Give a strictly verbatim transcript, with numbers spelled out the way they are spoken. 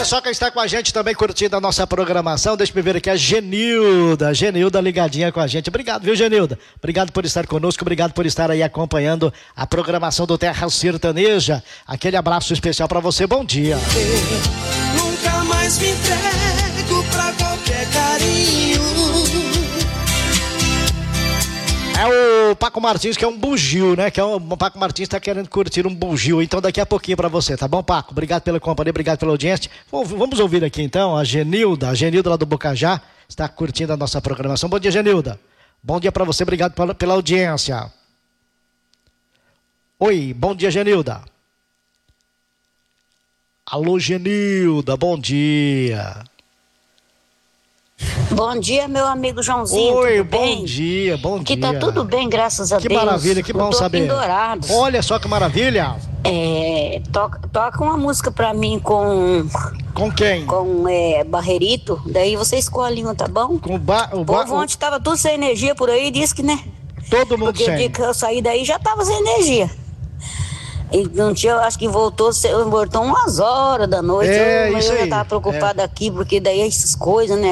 só quem está com a gente também curtindo a nossa programação, deixa eu ver aqui, a Genilda, Genilda ligadinha com a gente. Obrigado, viu, Genilda? Obrigado por estar conosco, obrigado por estar aí acompanhando a programação do Terra Sertaneja. Aquele abraço especial para você, bom dia. Eu nunca mais me entrego pra qualquer carinho. É o Paco Martins, que é um bugio, né? Que é um, o Paco Martins tá querendo curtir um bugio. Então daqui a pouquinho pra você, tá bom, Paco? Obrigado pela companhia, obrigado pela audiência. Vamos ouvir aqui então a Genilda, a Genilda lá do Bocajá, está curtindo a nossa programação. Bom dia, Genilda. Bom dia pra você, obrigado pela, pela audiência. Oi, bom dia, Genilda. Alô, Genilda, bom dia. Bom dia, meu amigo Joãozinho. Oi, tudo bom bem? dia, bom Aqui dia. tá tudo bem, graças a que Deus. Que maravilha, que bom Eu tô saber. Aqui em Dourados. Olha só que maravilha. É, toca, toca uma música pra mim com... Com quem? Com é, Barreirito. Daí você escolhe uma, tá bom? Com ba, o o ba, povo ontem tava tudo sem energia por aí, disse que, né? Todo mundo Porque sem. o dia que eu saí daí já tava sem energia. E não tinha, acho que voltou, voltou umas horas da noite. É, eu, isso eu aí. já tava preocupada é. aqui, porque daí essas coisas, né?